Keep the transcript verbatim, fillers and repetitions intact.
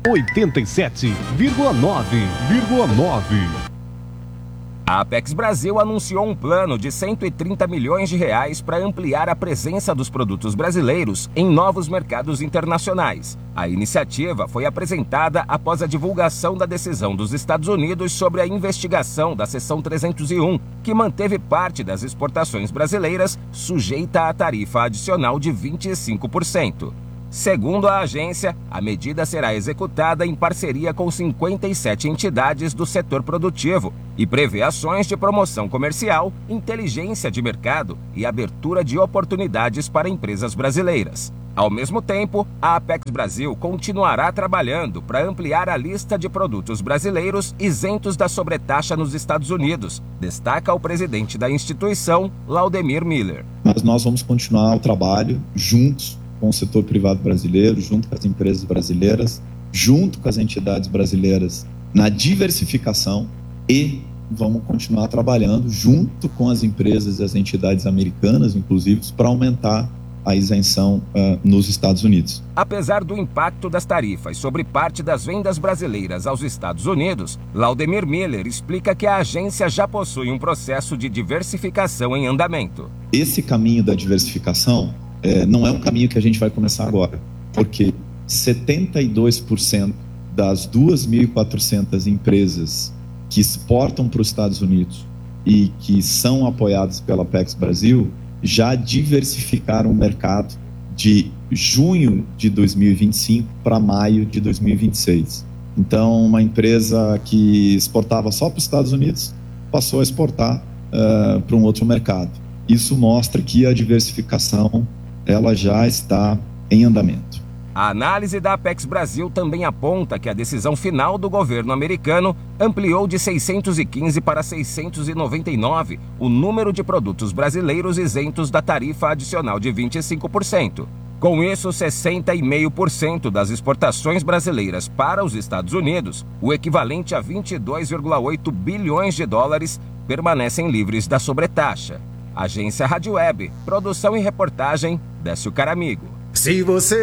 oitenta e sete vírgula nove vírgula nove. A Apex Brasil anunciou um plano de cento e trinta milhões de reais para ampliar a presença dos produtos brasileiros em novos mercados internacionais. A iniciativa foi apresentada após a divulgação da decisão dos Estados Unidos sobre a investigação da Seção trezentos e um, que manteve parte das exportações brasileiras sujeita à tarifa adicional de vinte e cinco por cento. Segundo a agência, a medida será executada em parceria com cinquenta e sete entidades do setor produtivo e prevê ações de promoção comercial, inteligência de mercado e abertura de oportunidades para empresas brasileiras. Ao mesmo tempo, a Apex Brasil continuará trabalhando para ampliar a lista de produtos brasileiros isentos da sobretaxa nos Estados Unidos, destaca o presidente da instituição, Laudemir Miller. Mas nós vamos continuar o trabalho juntos com o setor privado brasileiro, junto com as empresas brasileiras, junto com as entidades brasileiras na diversificação e vamos continuar trabalhando junto com as empresas e as entidades americanas, inclusive, para aumentar a isenção uh, nos Estados Unidos. Apesar do impacto das tarifas sobre parte das vendas brasileiras aos Estados Unidos, Laudemir Miller explica que a agência já possui um processo de diversificação em andamento. Esse caminho da diversificação É, não é um caminho que a gente vai começar agora, porque setenta e dois por cento das duas mil e quatrocentas empresas que exportam para os Estados Unidos e que são apoiadas pela Apex Brasil já diversificaram o mercado de junho de dois mil e vinte e cinco para maio de dois mil e vinte e seis. Então, uma empresa que exportava só para os Estados Unidos passou a exportar uh, para um outro mercado. Isso mostra que a diversificação ela já está em andamento. A análise da Apex Brasil também aponta que a decisão final do governo americano ampliou de seiscentos e quinze para seiscentos e noventa e nove o número de produtos brasileiros isentos da tarifa adicional de vinte e cinco por cento. Com isso, sessenta vírgula cinco por cento das exportações brasileiras para os Estados Unidos, o equivalente a vinte e dois vírgula oito bilhões de dólares, permanecem livres da sobretaxa. Agência Rádio Web, produção e reportagem, Décio Caramigo. Se você